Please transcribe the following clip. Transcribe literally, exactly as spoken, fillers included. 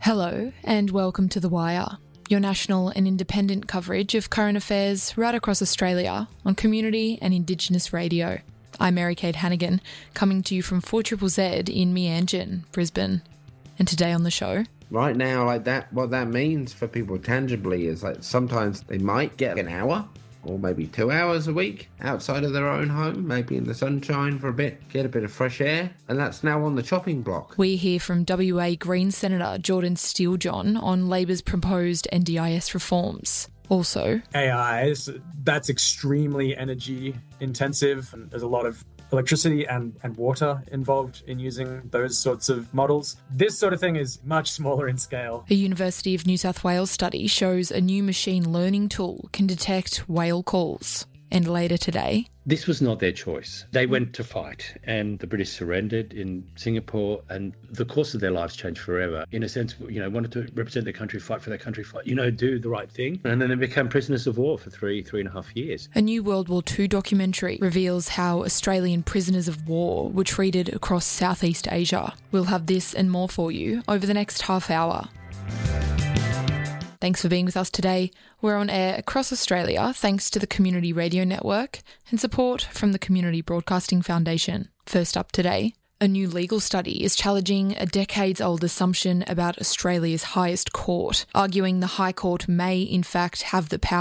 Hello and welcome to The Wire, your national and independent coverage of current affairs right across Australia on community and Indigenous radio. I'm Mary-Kate Hannigan, coming to you from four Z Z Z in Meanjin, Brisbane. And today on the show... Right now, like that, what that means for people tangibly is like sometimes they might get an hour or maybe two hours a week outside of their own home, maybe in the sunshine for a bit, get a bit of fresh air, and that's now on the chopping block. We hear from W A Greens Senator Jordan Steele-John on Labor's proposed N D I S reforms. Also, A I, that's extremely energy intensive. There's a lot of electricity and, and water involved in using those sorts of models. This sort of thing is much smaller in scale. A University of New South Wales study shows a new machine learning tool can detect whale calls. And later today... This was not their choice. They went to fight and the British surrendered in Singapore and the course of their lives changed forever. In a sense, you know, wanted to represent their country, fight for their country, fight, you know, do the right thing. And then they became prisoners of war for three, three and a half years. A new World War Two documentary reveals how Australian prisoners of war were treated across Southeast Asia. We'll have this and more for you over the next half hour. Thanks for being with us today. We're on air across Australia thanks to the Community Radio Network and support from the Community Broadcasting Foundation. First up today, a new legal study is challenging a decades-old assumption about Australia's highest court, arguing the High Court may in fact have the power